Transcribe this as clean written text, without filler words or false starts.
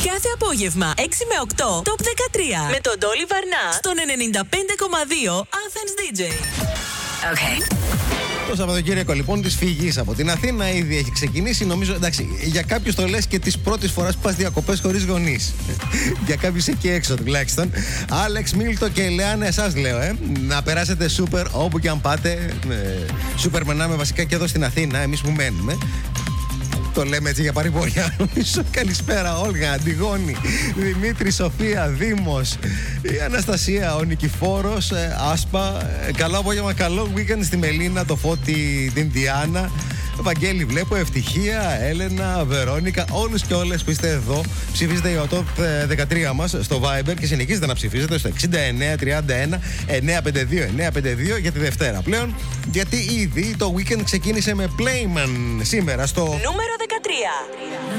Κάθε απόγευμα 6 με 8 Top 13 με τον Ντόλι Βαρνά στον 95,2 Athens DJ. Okay. Το Σαββατοκύριακο λοιπόν της φυγής από την Αθήνα ήδη έχει ξεκινήσει. Νομίζω, εντάξει, για κάποιους το λες και της πρώτης φοράς που πας διακοπές χωρίς γονείς. Για κάποιους εκεί έξω τουλάχιστον. Άλεξ, Μίλτο και Ελεάνα, εσάς λέω, να περάσετε σούπερ όπου και αν πάτε. Σούπερ μενάμε βασικά και εδώ στην Αθήνα, εμείς που μένουμε. Το λέμε έτσι για παρηγοριά. Καλησπέρα, Όλγα, Αντιγόνη, Δημήτρη, Σοφία, Δήμος, η Αναστασία, ο Νικηφόρος, Άσπα. Καλό απόγευμα, καλό weekend στη Μελίνα, το Φώτη, την Διάνα. Βαγγέλη, βλέπω, Ευτυχία, Έλενα, Βερόνικα, όλους και όλες που είστε εδώ. Ψηφίζετε για το Top 13 μας στο Viber και συνεχίζετε να ψηφίζετε στο 6931 952 για τη Δευτέρα πλέον. Γιατί ήδη το weekend ξεκίνησε με Playman σήμερα στο νούμερο 13.